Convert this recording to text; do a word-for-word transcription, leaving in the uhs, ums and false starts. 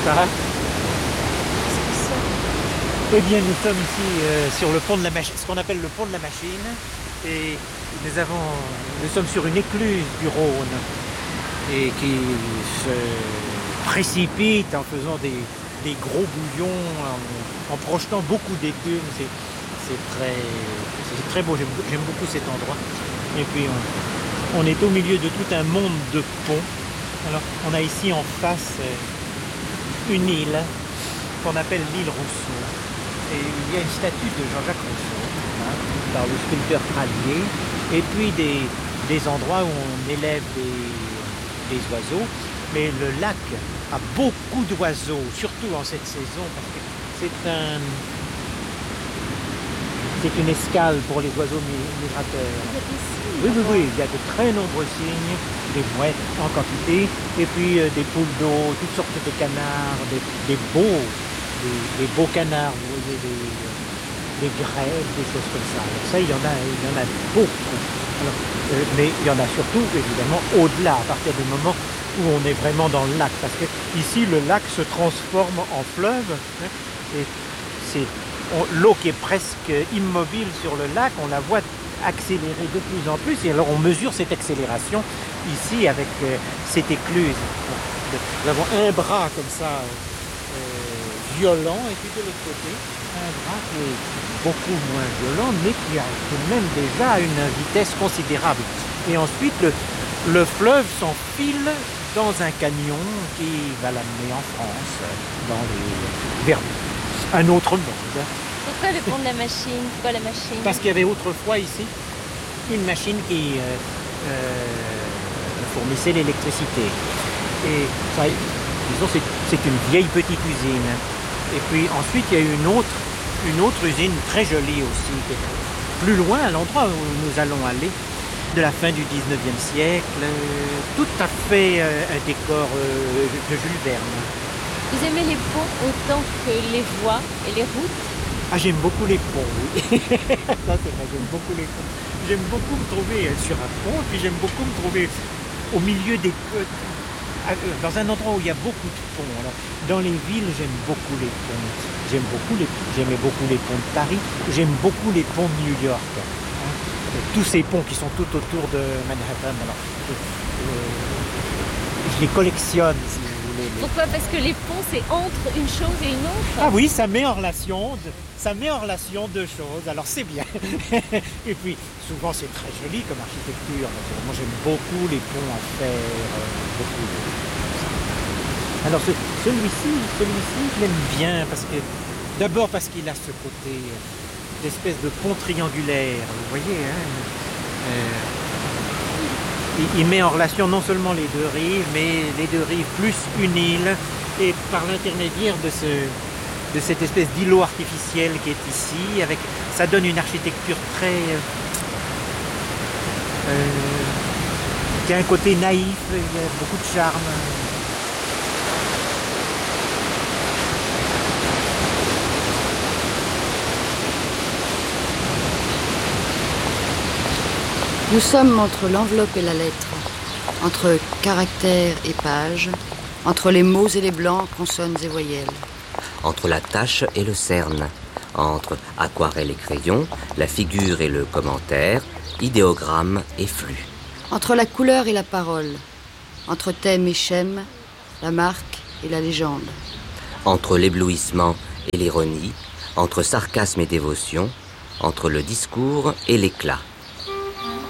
ça? Eh bien, nous sommes ici euh, sur le pont de la machine, ce qu'on appelle le pont de la machine, et nous avons, nous sommes sur une écluse du Rhône, et qui se précipite en faisant des, des gros bouillons, en, en projetant beaucoup d'écume. C'est, c'est très, c'est très beau. J'aime, j'aime beaucoup cet endroit. Et puis, on, on est au milieu de tout un monde de ponts. Alors, on a ici en face euh, une île qu'on appelle l'île Rousseau. Et il y a une statue de Jean-Jacques Rousseau, hein, par le sculpteur Pralier, et puis des, des endroits où on élève des, des oiseaux. Mais le lac a beaucoup d'oiseaux, surtout en cette saison, parce que c'est un, c'est une escale pour les oiseaux migrateurs. Oui, oui, oui, il y a de très nombreux cygnes, des mouettes en quantité, et puis euh, des poules d'eau, toutes sortes de canards, des, des beaux, des, des beaux canards, vous voyez, des, des grèves, des choses comme ça. Alors ça, il y en a, il y en a beaucoup. Alors, euh, mais il y en a surtout, évidemment, au-delà, à partir du moment où on est vraiment dans le lac, parce que ici, le lac se transforme en fleuve, hein, et c'est on, l'eau qui est presque immobile sur le lac, on la voit accélérer de plus en plus, et alors on mesure cette accélération ici avec euh, cette écluse. Nous avons un bras comme ça, euh, violent, et puis de l'autre côté, un bras qui est beaucoup moins violent, mais qui a tout de même déjà une vitesse considérable. Et ensuite, le, le fleuve s'enfile dans un canyon qui va l'amener en France, dans les, vers un autre monde. Pourquoi le pont de la machine? Pourquoi la machine? Parce qu'il y avait autrefois ici une machine qui euh, euh, fournissait l'électricité. Et ça, disons, c'est, c'est une vieille petite usine. Et puis ensuite, il y a eu une autre, une autre usine très jolie aussi, qui est plus loin, à l'endroit où nous allons aller, de la fin du dix-neuvième siècle, euh, tout à fait euh, un décor euh, de Jules Verne. Vous aimez les ponts autant que les voies et les routes? Ah, j'aime beaucoup les ponts, oui. Ça, c'est vrai, j'aime beaucoup les ponts. J'aime beaucoup me trouver sur un pont, et puis j'aime beaucoup me trouver au milieu des... dans un endroit où il y a beaucoup de ponts. Alors, dans les villes, j'aime beaucoup les ponts. J'aime beaucoup les, j'aimais beaucoup les ponts de Paris. J'aime beaucoup les ponts de New York. Hein. Tous ces ponts qui sont tout autour de Manhattan. Alors, euh, je les collectionne, si vous voulez. Pourquoi? Parce que les ponts, c'est entre une chose et une autre. Ah oui, ça met en relation, ça met en relation deux choses. Alors c'est bien. Et puis souvent c'est très joli comme architecture. Moi j'aime beaucoup les ponts en fer, euh, beaucoup. Alors ce, celui-ci, celui-ci, je l'aime bien parce que d'abord parce qu'il a ce côté d'espèce de pont triangulaire. Vous voyez, hein, euh, il, il met en relation non seulement les deux rives, mais les deux rives plus une île. Et par l'intermédiaire de, ce, de cette espèce d'îlot artificiel qui est ici, avec, ça donne une architecture très... Euh, qui a un côté naïf, il y a beaucoup de charme. Nous sommes entre l'enveloppe et la lettre, entre caractères et pages, entre les mots et les blancs, consonnes et voyelles. Entre la tâche et le cerne, entre aquarelle et crayon, la figure et le commentaire, idéogramme et flux. Entre la couleur et la parole, entre thème et schème, la marque et la légende. Entre l'éblouissement et l'ironie, entre sarcasme et dévotion, entre le discours et l'éclat.